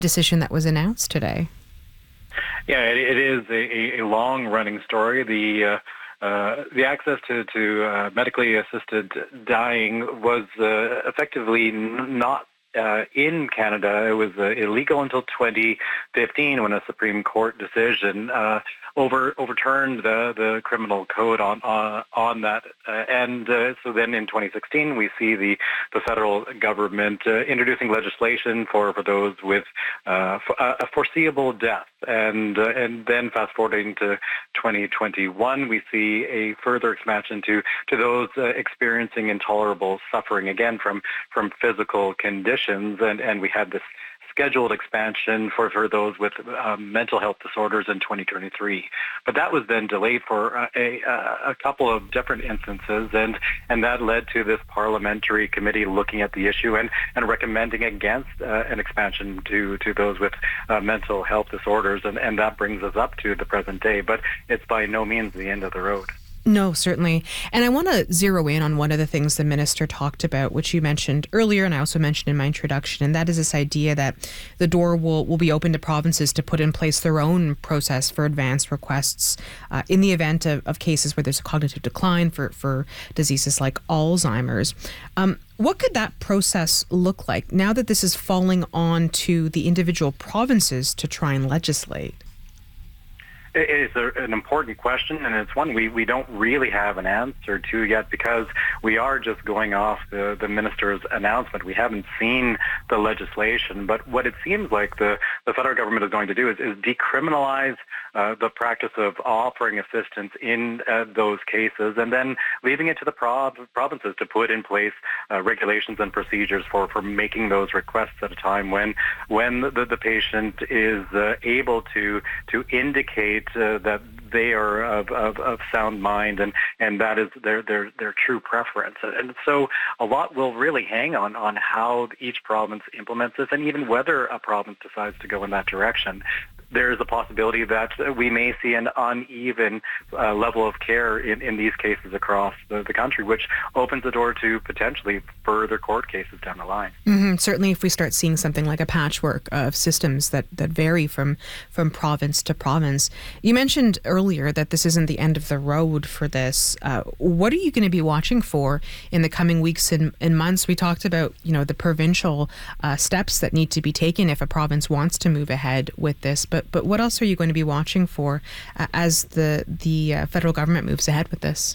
decision that was announced today. Yeah, it is a long-running story. The access to medically assisted dying was effectively not in Canada. It was illegal until 2015 when a Supreme Court decision overturned the criminal code on that. So then in 2016 we see the federal government introducing legislation for those with a foreseeable death. And then fast forwarding to 2021, we see a further expansion to those experiencing intolerable suffering, again from physical conditions, and we had this scheduled expansion for those with mental health disorders in 2023. But that was then delayed for a couple of different instances, and that led to this parliamentary committee looking at the issue and recommending against an expansion to those with mental health disorders, and that brings us up to the present day. But it's by no means the end of the road. No, certainly. And I want to zero in on one of the things the minister talked about, which you mentioned earlier, and I also mentioned in my introduction, and that is this idea that the door will be open to provinces to put in place their own process for advanced requests in the event of cases where there's a cognitive decline for diseases like Alzheimer's. What could that process look like now that this is falling on to the individual provinces to try and legislate? It's an important question, and it's one we don't really have an answer to yet, because we are just going off the minister's announcement. We haven't seen the legislation, but what it seems like the federal government is going to do is decriminalize the practice of offering assistance in those cases, and then leaving it to the provinces to put in place regulations and procedures for making those requests at a time when the patient is able to indicate that they are of sound mind, and that is their true preference. And so a lot will really hang on how each province implements this, and even whether a province decides to go in that direction. There is a possibility that we may see an uneven level of care in these cases across the country, which opens the door to potentially further court cases down the line. Mm-hmm. Certainly if we start seeing something like a patchwork of systems that vary from province to province. You mentioned earlier that this isn't the end of the road for this. What are you going to be watching for in the coming weeks and months? We talked about, the provincial steps that need to be taken if a province wants to move ahead with this, but what else are you going to be watching for as the federal government moves ahead with this?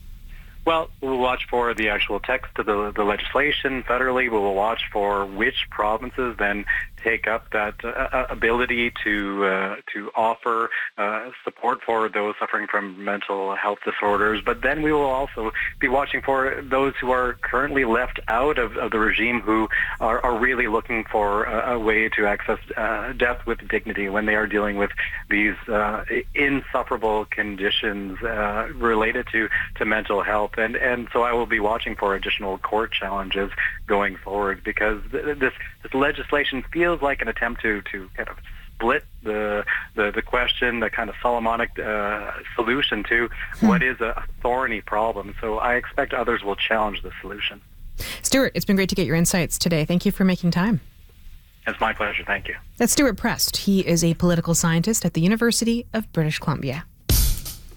Well, we'll watch for the actual text of the legislation federally. We will watch for which provinces then take up that ability to offer support for those suffering from mental health disorders. But then we will also be watching for those who are currently left out of the regime, who are really looking for a way to access death with dignity when they are dealing with these insufferable conditions related to mental health. And so I will be watching for additional court challenges going forward, because this legislation feels like an attempt to kind of split the question, the kind of Solomonic solution to what is a thorny problem. So I expect others will challenge the solution. Stuart, it's been great to get your insights today. Thank you for making time. It's my pleasure. Thank you. That's Stuart Prest. He is a political scientist at the University of British Columbia.